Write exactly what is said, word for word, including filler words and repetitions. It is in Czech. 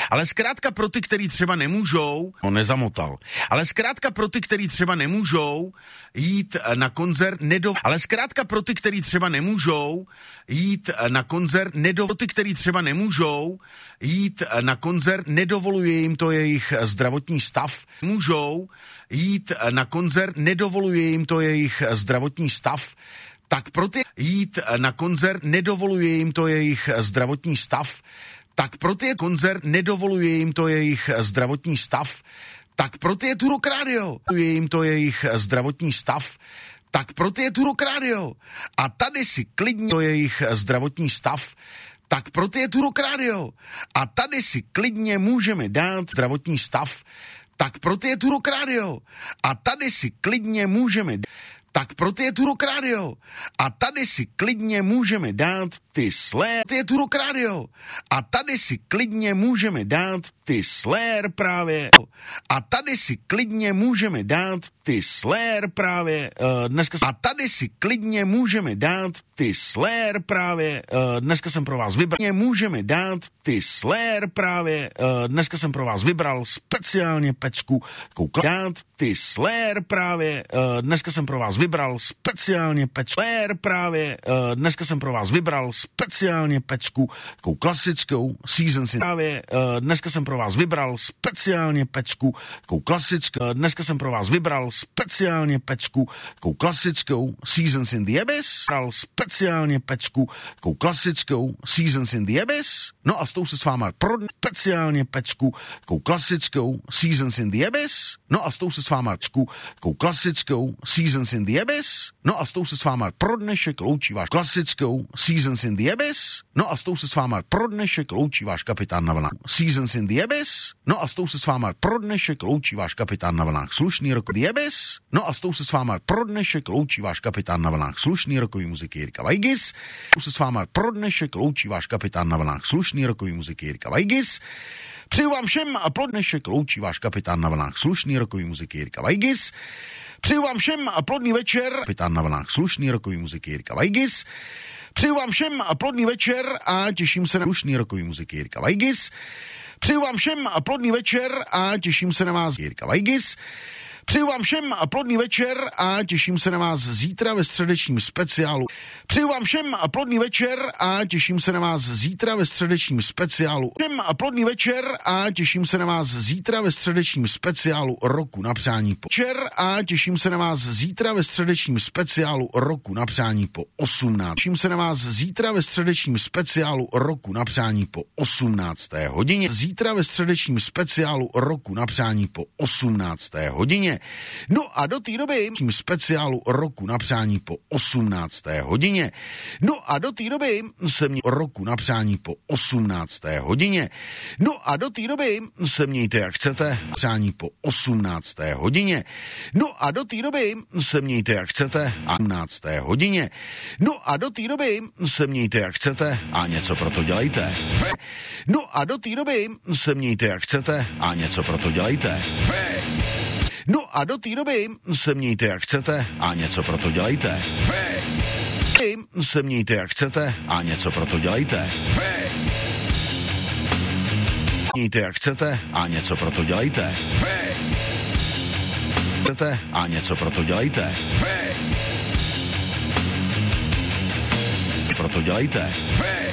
Ale zkrátka pro ty, který třeba nemůžou, on nezamotal, ale zkrátka pro ty, který třeba nemůžou jít na koncert, nedo... ale zkrátka pro ty, který třeba nemůžou jít na koncert, nedo... pro ty, který třeba nemůžou jít na koncert, nedovoluje jim to jejich zdravotní stav, můžou jít na koncert, nedovoluje jim to jejich zdravotní stav, tak pro ty jít na koncert, nedovoluje jim to jejich zdravotní stav, tak pro ty koncert, nedovoluje jim to jejich zdravotní stav, tak pro ty je tu Rock Radio, je jim to jejich zdravotní stav, tak pro ty je tu Rock Radio. A tady si klidně to jejich zdravotní stav, tak pro ty je tu Rock Radio. A tady si klidně můžeme dát zdravotní stav, tak pro ty je tu Rock Radio. A tady si klidně můžeme tak pro ty je tu Rock Radio. A tady si klidně můžeme dát ty Slayer, ty je tu Rock Radio. A tady si klidně můžeme dát ty Slayer právě. A tady si klidně můžeme dát ty Slayer právě. Uh, dneska a tady si klidně můžeme dát ty Slayer právě. Uh, dneska jsem pro vás vybral. Můžeme dát ty Slayer právě. Uh, dneska jsem pro vás vybral speciálně pecku. Koukla. Dát ty Slayer právě. Uh, dneska jsem pro vás vybral speciálně pecku. Slayer právě. Uh, dneska jsem pro vás vybral speciálně pecku. Takovou klasickou Seasons in právě. Uh, dneska jsem pro vás vybral speciálně pecku. Takovou klasickou. Uh, dneska jsem pro vás vybral speciálně pecku. Takovou klasickou Seasons in the Abyss. Vybral speciálně pecku. Takovou klasickou Seasons in the Abyss. No a s tou se s váma pro speciálně pecku. Takovou klasickou Seasons in the Abyss. No a s tou se s váma takovou klasickou Seasons in the Abyss. No a s tou se s váma pro dnešek loučí váš klasickou Seasons in the Abyss. No a s tou se s váma pro dnešek loučí váš kapitán na vlnách. Seasons in the Abyss. No a s tou se s váma pro dnešek loučí váš kapitán na vlnách. Slušný rok the Abyss. No a s tou se s váma pro dnešek loučí váš kapitán na vlnách. Slušný rokový muziky Jirka Vajgis. Tu se s váma pro dnešek loučí váš kapitán na vlnách. Slušný rokový muziky Jirka Vajgis. Přeju vám všem a pro dnešek loučí váš kapitán na vlnách. Slušný rokový muziky Jirka Vajgis. Přeju vám všem a plodný večer. Kapitán na vlnách. Slušný rokový muziky Jirka Vajgis. Přeju vám všem a plodný večer a těším se na slušný rokový muziky Jirka Vajgis. Přeju vám všem a plodný večer a těším se na vás Jirka Vajgis. Přeju vám všem a plodný večer a těším se na vás zítra ve středečním speciálu. Přeju vám všem a plodný večer a těším se na vás zítra ve středečním speciálu. Všem a plodný večer a těším se na vás zítra ve středečním speciálu roku na přání po večer a těším se na vás zítra ve středečním speciálu roku na přání po osmnáct. Těším se na vás zítra ve středečním speciálu roku na přání po osmnácté hodině. Zítra ve středečním speciálu roku na přání po osmnácté hodině. No a do té doby tím speciálu roku na přání po osmnácté hodině. No a do té doby se mě roku na přání po osmnácté hodině. No a do té doby se mějte jak chcete, přání po osmnácté hodině. No a do té doby se mějte jak chcete a osmnácté hodině. No a do té doby se mějte jak chcete a něco pro to dělejte. No a do té doby se mějte jak chcete a něco pro to dělejte. No a do té doby se mějte jak chcete a něco pro to dělejte. Se mějte jak chcete a něco pro to dělejte. Mějte jak chcete a něco pro to dělejte. Chcete a něco pro to dělejte. Pro to dělejte.